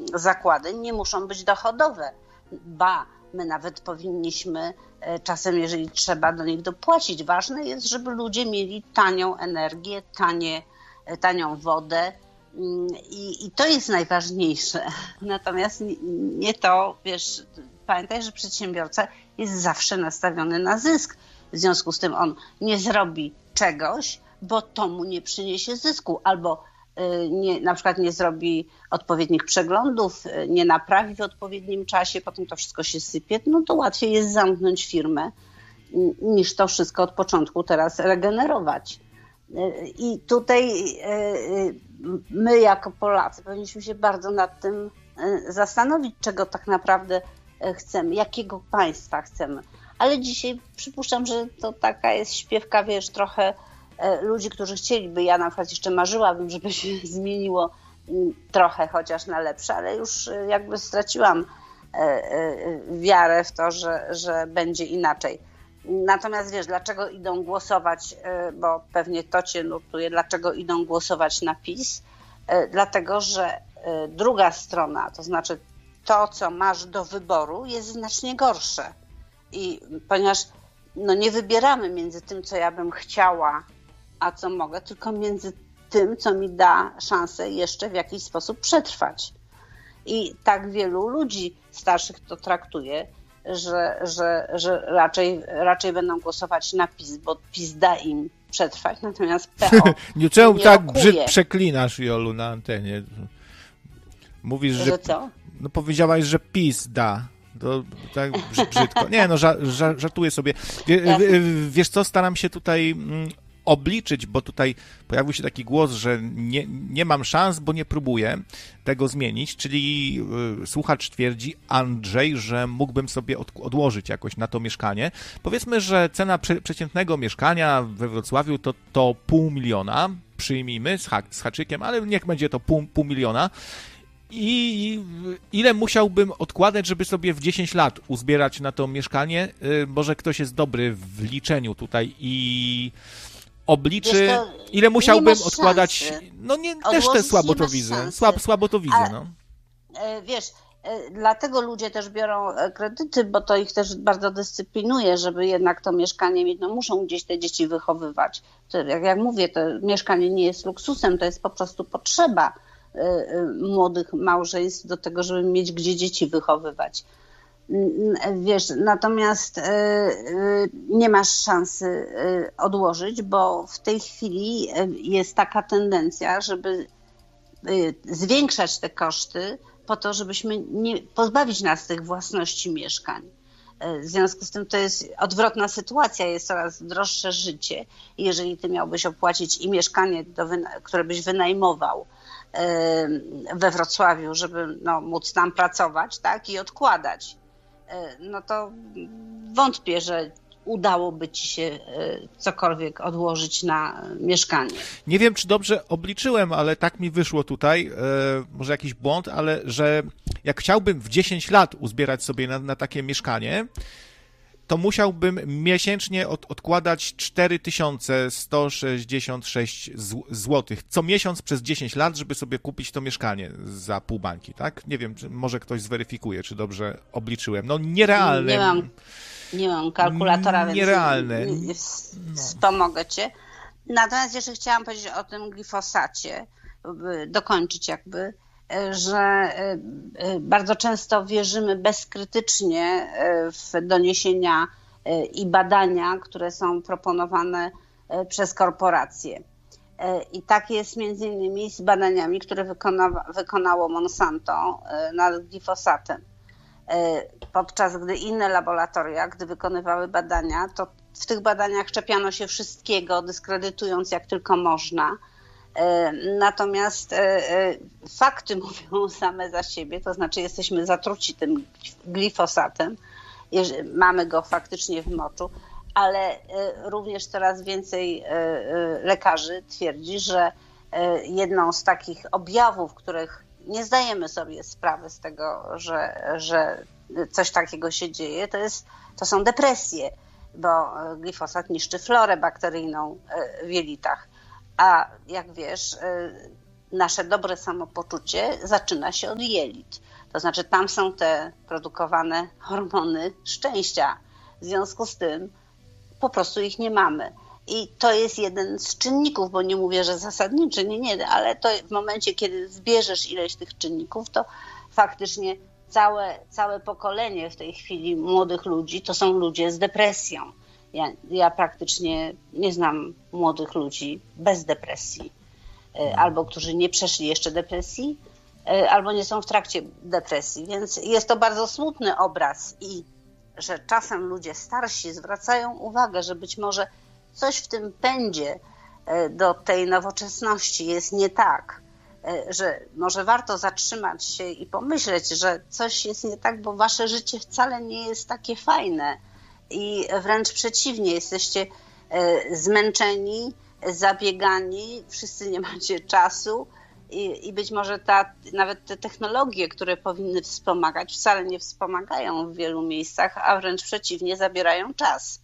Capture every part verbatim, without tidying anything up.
zakłady nie muszą być dochodowe, ba, my nawet powinniśmy czasem, jeżeli trzeba, do nich dopłacić. Ważne jest, żeby ludzie mieli tanią energię, tanie, tanią wodę i, i to jest najważniejsze. Natomiast nie, nie to, wiesz, pamiętaj, że przedsiębiorca jest zawsze nastawiony na zysk. W związku z tym on nie zrobi czegoś, bo to mu nie przyniesie zysku, albo nie, na przykład nie zrobi odpowiednich przeglądów, nie naprawi w odpowiednim czasie, potem to wszystko się sypie, no to łatwiej jest zamknąć firmę, niż to wszystko od początku teraz regenerować. I tutaj my jako Polacy powinniśmy się bardzo nad tym zastanowić, czego tak naprawdę chcemy, jakiego państwa chcemy. Ale dzisiaj przypuszczam, że to taka jest śpiewka, wiesz, trochę ludzi, którzy chcieliby, ja na przykład jeszcze marzyłabym, żeby się zmieniło trochę chociaż na lepsze, ale już jakby straciłam wiarę w to, że, że będzie inaczej. Natomiast wiesz, dlaczego idą głosować, bo pewnie to cię nurtuje, dlaczego idą głosować na PiS? Dlatego, że druga strona, to znaczy to, co masz do wyboru, jest znacznie gorsze. I ponieważ no, nie wybieramy między tym, co ja bym chciała, a co mogę, tylko między tym, co mi da szansę jeszcze w jakiś sposób przetrwać. I tak wielu ludzi starszych to traktuje, że, że, że raczej, raczej będą głosować na PiS, bo PiS da im przetrwać, natomiast P O nie, czemu nie tak rokuje. brzyd przeklinasz, Jolu, na antenie? Mówisz, że... Że co? No powiedziałaś, że PiS da. To tak brzydko. Nie, no żartuję sobie. Wiesz co, staram się tutaj obliczyć, bo tutaj pojawił się taki głos, że nie, nie mam szans, bo nie próbuję tego zmienić, czyli słuchacz twierdzi, Andrzej, że mógłbym sobie od, odłożyć jakoś na to mieszkanie. Powiedzmy, że cena prze, przeciętnego mieszkania we Wrocławiu to, to pół miliona, przyjmijmy z, ha, z haczykiem, ale niech będzie to pół, pół miliona. I ile musiałbym odkładać, żeby sobie w dziesięć lat uzbierać na to mieszkanie? Może ktoś jest dobry w liczeniu tutaj i obliczy, co, ile musiałbym odkładać. Szansy. No nie, też te słabo to widzę. Słabo, słabo to widzę, A, no. Wiesz, dlatego ludzie też biorą kredyty, bo to ich też bardzo dyscyplinuje, żeby jednak to mieszkanie mieć. No muszą gdzieś te dzieci wychowywać. To, jak, jak mówię, to mieszkanie nie jest luksusem, to jest po prostu potrzeba młodych małżeństw do tego, żeby mieć gdzie dzieci wychowywać. Wiesz, natomiast nie masz szansy odłożyć, bo w tej chwili jest taka tendencja, żeby zwiększać te koszty po to, żebyśmy nie pozbawić nas tych własności mieszkań. W związku z tym to jest odwrotna sytuacja, jest coraz droższe życie. Jeżeli ty miałbyś opłacić i mieszkanie, do wyna- które byś wynajmował we Wrocławiu, żeby no, móc tam pracować, tak, i odkładać, no to wątpię, że udałoby ci się cokolwiek odłożyć na mieszkanie. Nie wiem, czy dobrze obliczyłem, ale tak mi wyszło tutaj, może jakiś błąd, ale że jak chciałbym w dziesięć lat uzbierać sobie na, na takie mieszkanie, to musiałbym miesięcznie od, odkładać cztery tysiące sto sześćdziesiąt sześć złotych co miesiąc przez dziesięć lat, żeby sobie kupić to mieszkanie za pół bańki, tak? Nie wiem, czy może ktoś zweryfikuje, czy dobrze obliczyłem. No nierealne. Nie mam, nie mam kalkulatora, nierealne. więc nie, nie wspomogę cię. Natomiast jeszcze chciałam powiedzieć o tym glifosacie, dokończyć jakby, że bardzo często wierzymy bezkrytycznie w doniesienia i badania, które są proponowane przez korporacje. I tak jest między innymi z badaniami, które wykona, wykonało Monsanto nad glifosatem. Podczas gdy inne laboratoria, gdy wykonywały badania, to w tych badaniach czepiano się wszystkiego, dyskredytując jak tylko można. Natomiast fakty mówią same za siebie, to znaczy jesteśmy zatruci tym glifosatem, mamy go faktycznie w moczu, ale również coraz więcej lekarzy twierdzi, że jedną z takich objawów, których nie zdajemy sobie sprawy z tego, że, że coś takiego się dzieje, to, jest, to są depresje, bo glifosat niszczy florę bakteryjną w jelitach. A jak wiesz, nasze dobre samopoczucie zaczyna się od jelit. To znaczy tam są te produkowane hormony szczęścia. W związku z tym po prostu ich nie mamy. I to jest jeden z czynników, bo nie mówię, że zasadniczy, nie, nie, ale to w momencie, kiedy zbierzesz ileś tych czynników, to faktycznie całe, całe pokolenie w tej chwili młodych ludzi to są ludzie z depresją. Ja, ja praktycznie nie znam młodych ludzi bez depresji, albo którzy nie przeszli jeszcze depresji, albo nie są w trakcie depresji, więc jest to bardzo smutny obraz i że czasem ludzie starsi zwracają uwagę, że być może coś w tym pędzie do tej nowoczesności jest nie tak, że może warto zatrzymać się i pomyśleć, że coś jest nie tak, bo wasze życie wcale nie jest takie fajne i wręcz przeciwnie, jesteście zmęczeni, zabiegani, wszyscy nie macie czasu i, i być może ta, nawet te technologie, które powinny wspomagać, wcale nie wspomagają w wielu miejscach, a wręcz przeciwnie, zabierają czas.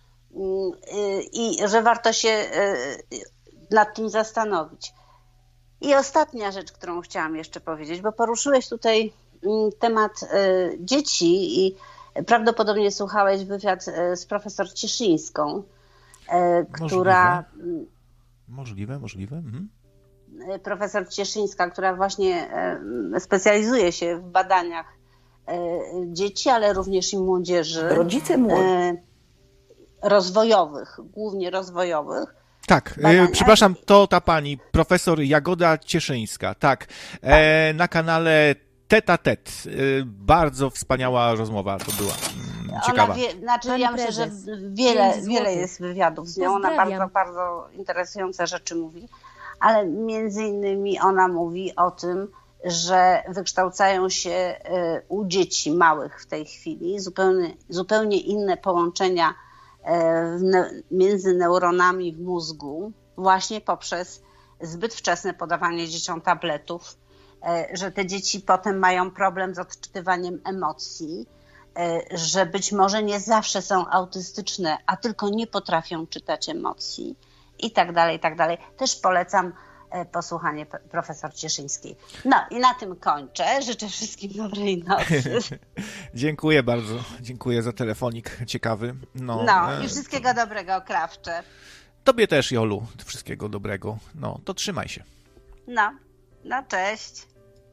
I, i że warto się nad tym zastanowić. I ostatnia rzecz, którą chciałam jeszcze powiedzieć, bo poruszyłeś tutaj temat dzieci i prawdopodobnie słuchałeś wywiad z profesor Cieszyńską, która... Możliwe, możliwe. Mhm. Profesor Cieszyńska, która właśnie specjalizuje się w badaniach dzieci, ale również i młodzieży. Rodzice młodzi. Rozwojowych, głównie rozwojowych. Tak, e, przepraszam, to ta pani, profesor Jagoda Cieszyńska, tak, e, na kanale Teta Tet. E, bardzo wspaniała rozmowa to była, mm, ciekawa. Ona wie, znaczy Pani ja myślę, prezes, że wiele, wiele jest wywiadów z nią, ona bardzo, bardzo interesujące rzeczy mówi, ale między innymi ona mówi o tym, że wykształcają się u dzieci małych w tej chwili zupełnie, zupełnie inne połączenia między neuronami w mózgu właśnie poprzez zbyt wczesne podawanie dzieciom tabletów, że te dzieci potem mają problem z odczytywaniem emocji, że być może nie zawsze są autystyczne, a tylko nie potrafią czytać emocji i tak dalej, i tak dalej. Też polecam posłuchanie profesor Cieszyńskiej. No i na tym kończę. Życzę wszystkim dobrej nocy. Dziękuję bardzo. Dziękuję za telefonik ciekawy. No, no i wszystkiego dobrego, Krawcze. Tobie też, Jolu. Wszystkiego dobrego. No, to trzymaj się. No, no cześć.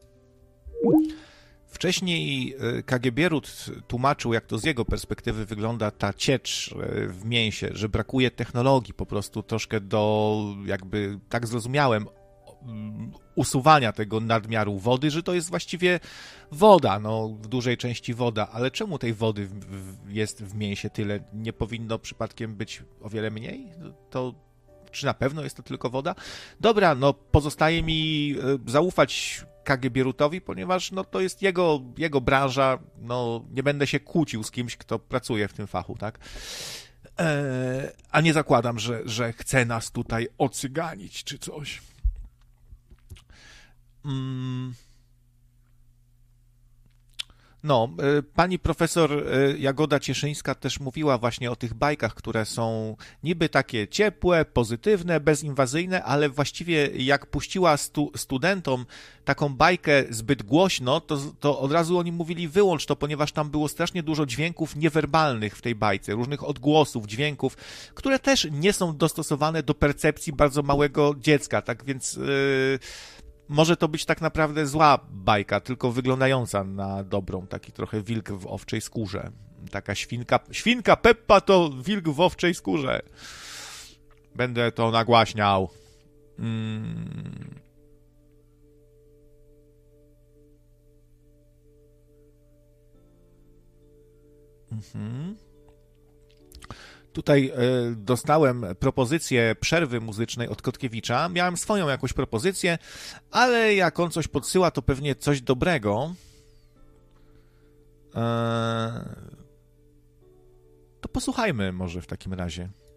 Wcześniej Kagebierut tłumaczył, jak to z jego perspektywy wygląda ta ciecz w mięsie, że brakuje technologii po prostu troszkę do, jakby tak zrozumiałem, usuwania tego nadmiaru wody, że to jest właściwie woda, no w dużej części woda, ale czemu tej wody jest w mięsie tyle? Nie powinno przypadkiem być o wiele mniej? To czy na pewno jest to tylko woda? Dobra, no pozostaje mi zaufać Kagebierutowi, ponieważ no, to jest jego, jego branża, no nie będę się kłócił z kimś, kto pracuje w tym fachu, tak? Eee, a nie zakładam, że, że chce nas tutaj ocyganić czy coś. Mm. No, pani profesor Jagoda Cieszyńska też mówiła właśnie o tych bajkach, które są niby takie ciepłe, pozytywne, bezinwazyjne, ale właściwie jak puściła stu, studentom taką bajkę zbyt głośno, to, to od razu oni mówili wyłącz to, ponieważ tam było strasznie dużo dźwięków niewerbalnych w tej bajce, różnych odgłosów, dźwięków, które też nie są dostosowane do percepcji bardzo małego dziecka, tak więc... Yy, może to być tak naprawdę zła bajka, tylko wyglądająca na dobrą, taki trochę wilk w owczej skórze. Taka świnka, świnka Peppa to wilk w owczej skórze. Będę to nagłaśniał. Mm. Mhm. Tutaj y, dostałem propozycję przerwy muzycznej od Kotkiewicza. Miałem swoją jakąś propozycję, ale jak on coś podsyła, to pewnie coś dobrego. E... To posłuchajmy może w takim razie.